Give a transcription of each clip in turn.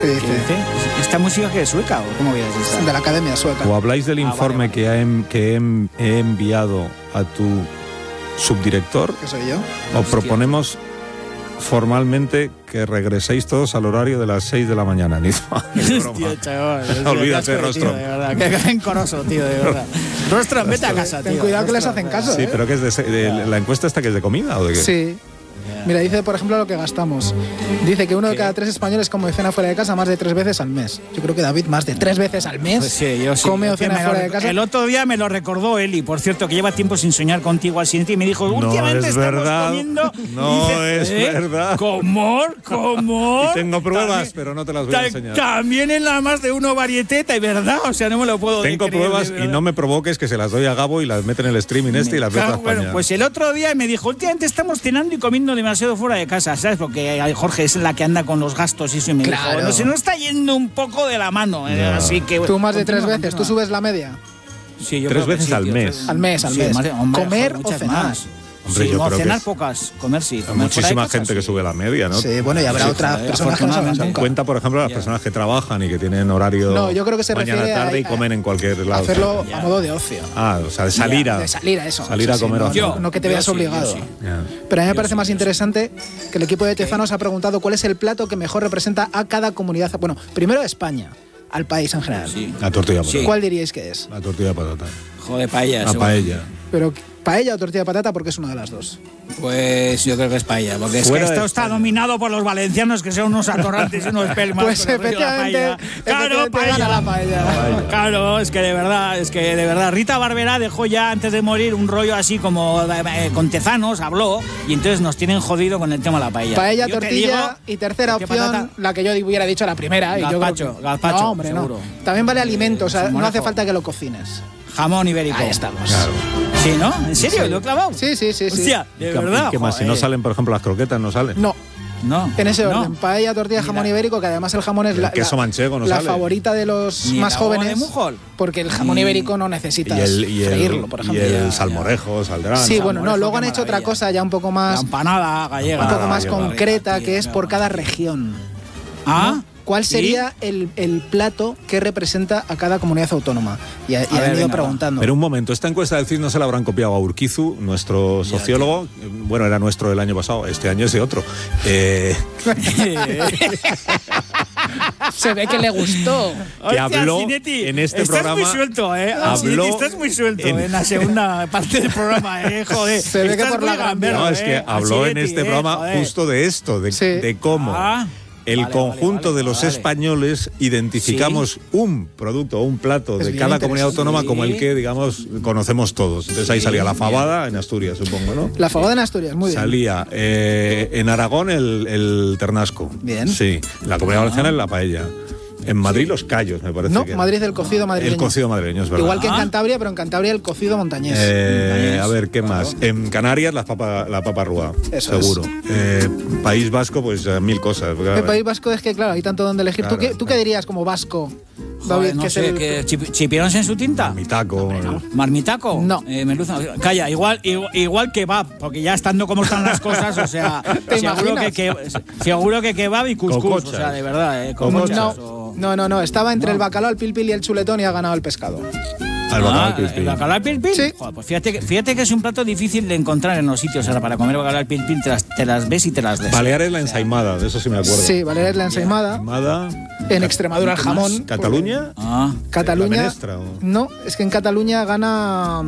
¿Qué dice? ¿Esta música que es sueca o cómo veas esta? De la Academia Sueca. O habláis del informe vale. que he enviado a tu subdirector, ¿Qué soy yo? o proponemos formalmente que regreséis todos al horario de las 6 de la mañana. Ni Hostia, chaval. Olvídate, Rostro. De verdad, que rencoroso, tío, de verdad. Rostro, vete a casa, tío. Ten cuidado que les Rostro, hacen caso, Sí, pero que es de la encuesta esta que es de comida o de qué? Sí. Mira, dice, por ejemplo, lo que gastamos. Dice que 1 de cada 3 españoles come o cena fuera de casa más de 3 veces al mes. Yo creo que David más de 3 veces al mes Pues sí, yo sí. come o cena fuera de casa. El otro día me lo recordó Eli, por cierto, que lleva tiempo sin soñar contigo al siguiente y me dijo, últimamente es estamos verdad. comiendo. No Dice, es verdad. ¿Cómo? Y tengo pruebas, También, pero no te las voy a enseñar. También en la más de uno varieteta, y verdad, o sea, no me lo puedo Tengo creer, pruebas y no me provoques que se las doy a Gabo y las mete en el streaming y las meto a España. Bueno, pues el otro día me dijo, últimamente estamos cenando y comiendo demasiado fuera de casa, ¿sabes? Porque Jorge es la que anda con los gastos y eso, y me Claro. dijo, no, se nos está yendo un poco de la mano, así que... Tú más de 3 continúa, veces, ¿tú continúa. subes la media? Sí, yo 3 creo que veces sí, al tío, mes. Al mes, al Sí, mes. hombre, ¿Comer joder, o muchas cenar? más. Hombre, Sí, yo no, creo que cenar es- pocas, comer sí. Hay Comer fuera de muchísima casa, gente que sí. sube la media, ¿no? Sí, bueno, y habrá Sí, otras joder, personas que no saben afortunadamente. nunca. Cuenta, por ejemplo, las Ya. personas que trabajan y que tienen horario No, yo creo que se mañana refiere tarde y a comen en cualquier lado. Hacerlo Ya. a modo de ocio. O sea, de salir a... De salir a eso. Salir a Sí, comer no, o hacer. no que te Yo veas sí, yo obligado. sí. Ya. Pero a mí me Yo parece sí, más yo sí. interesante que el equipo de Tezanos ha preguntado cuál es el plato que mejor representa a cada comunidad. Bueno, primero a España, al país en general. Sí. La tortilla de patata. Sí. ¿Cuál diríais que es? La tortilla de patata. Joder, paella. La seguro. paella. Pero paella o tortilla de patata, porque es una de las dos. Pues yo creo que es paella, porque es Fuera que de esto está España. dominado por los valencianos, que son unos atorrantes y unos pelmas. Pues con el rollo de la efectivamente, paella. Claro, gana la paella. Claro, es que de verdad. Rita Barberá dejó ya antes de morir un rollo así como con Tezanos, habló, y entonces nos tienen jodido con el tema de la paella. Paella, Yo te tortilla digo, y tercera tortilla opción, patata. la que yo hubiera dicho la primera. Y yo creo Gazpacho, que- gazpacho, no, hombre, seguro. no. También vale alimento, o sea, no salmorejo. hace falta que lo cocines. Jamón ibérico. Ahí estamos. Claro. Sí, ¿no? ¿En serio? Sí. ¿Lo he clavado? Sí, sí, sí. sí. Hostia, de ¿Y verdad. qué más? Si no joder. salen, por ejemplo, las croquetas, no salen. No, No. en ese no. orden. Paella, tortilla, jamón Mira. ibérico, que además el jamón es El queso manchego no la sale. favorita de los Ni el más agua jóvenes. de Mujol. Porque el jamón Ni- ibérico no necesitas freírlo, por y ejemplo. el Ya, salmorejo saldrá. Sí, ¿no? bueno, no, salmorejo, luego han qué hecho otra maravilla. cosa ya un poco La más, empanada gallega. un poco más gallega. concreta, Tío, que es qué por cada maravilla. región. Ah, ¿no? ¿Cuál ¿sí? sería el plato que representa a cada comunidad autónoma? Y han ver, ido venga, preguntando. Pero un momento, esta encuesta del CIS no se la habrán copiado a Urquizu, nuestro sociólogo. Bueno, era nuestro el año pasado, este año es de otro. Se ve que le gustó. Que habló Cinetti, en este estás programa. muy suelto, habló Cinetti, estás muy suelto en la segunda parte del programa, Joder. Se ve que Estás por la muy gran gamberro, No, es que habló en Cinetti, este programa joder. justo de esto, de, Sí. de cómo Ah, el vale, conjunto vale, de los vale. españoles identificamos un producto o un plato Es de bien cada comunidad interesante. autónoma como el que, digamos, conocemos todos. Entonces ahí salía la fabada en Asturias, supongo, ¿no? La fabada en Asturias, muy bien. Salía en Aragón el ternasco. Bien. Sí. La comunidad valenciana en la paella. En Madrid los callos, me parece. No, que era. Madrid el cocido madrileño. El cocido madrileño, es verdad. Igual que en Ah. Cantabria, pero en Cantabria el cocido montañés. A ver, ¿qué más? En Canarias la papa rúa, Eso seguro. País Vasco, pues mil cosas. El País Vasco es que, claro, hay tanto donde elegir. Claro, ¿Tú qué dirías como vasco, Joder, David? no que es sé, el- que chipirones en su tinta. Mi taco. ¿Marmitaco? No. Merluza. Calla, igual que kebab, porque ya estando como están las cosas, o sea, ¿Te seguro imaginas? seguro que kebab y cuscús, Cocochas. o sea, de verdad, Cocochas. No, estaba entre el bacalao, el pilpil y el chuletón y ha ganado el pescado. Al bacalao al pilpil. ¿El bacalao al pilpil? Sí. Joder, pues fíjate que es un plato difícil de encontrar en los sitios. Ahora, para comer bacalao al pilpil te las ves y te las des. Baleares la ensaimada, de eso sí me acuerdo. Sí, Baleares es la ensaimada. Ensaimada. En Extremadura el jamón. ¿Cataluña? Ah, Cataluña. ¿La menestra o? No, es que en Cataluña gana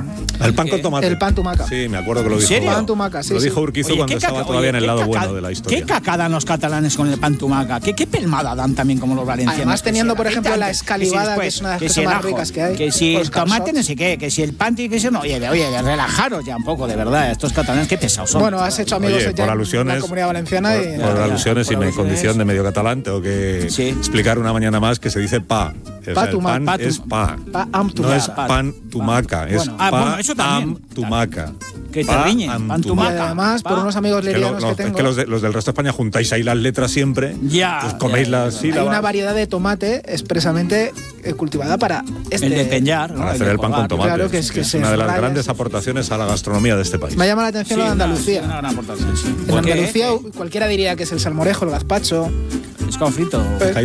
El pan con tomate. el pan tumaca. Sí, me acuerdo que lo ¿En dijo. serio? Pan tumaca, sí. Lo sí. dijo Urquizu Oye, cuando ¿qué estaba caca- todavía en el oye, lado qué bueno caca- de la historia. ¿Qué cacada dan los catalanes con el pan tumaca? ¿Qué pelmada dan también como los valencianos? Además, teniendo, por ejemplo, la Que si escalivada, después, que es una de las que cosas si el más ajo, ricas que hay. Que si o el los tomate calçots. no sé qué, que si el pan tiene que ser... No, oye, relajaros ya un poco, de verdad. Estos catalanes, qué pesados son. Bueno, has hecho amigos Oye, ya por en alusiones, la Comunidad Valenciana y... por Ya, alusiones por y mi alusiones. condición de medio catalán tengo que Sí. explicar una mañana más que se dice pa. O sea, Pa el tumaca. pan es pa. Pa am No tumaca. es pan tumaca, es Bueno. Ah, pa bueno, eso también. am tumaca. Que te Pa riñen, am pan Y tumaca. tumaca. además, por unos amigos Que lerianos que es tengo, que los del resto de España juntáis ahí las letras siempre, Ya, pues coméis ya, las ya. hay sílabas. una variedad de tomate expresamente cultivada para El de peñar, ¿no? Para hacer de el pan con colgar. tomate. Claro, que es que se una de las raya, grandes sí, sí, aportaciones a la gastronomía de este país. Me llama la atención lo de Andalucía. Una gran aportación, sí. En ¿Qué? Andalucía cualquiera diría que es el salmorejo, el gazpacho. Es conflicto. Pero